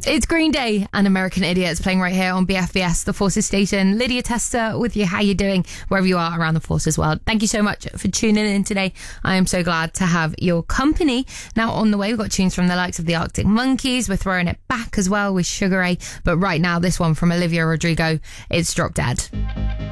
It's Green Day and American Idiots playing right here on BFBS, the Forces station. Lydia Tester with you. How you doing wherever you are around the Forces world? Thank you so much for tuning in today. I am so glad to have your company. Now on the way, we've got tunes from the likes of the Arctic Monkeys. We're throwing it back as well with Sugar Ray. But right now, this one from Olivia Rodrigo, it's Drop Dead.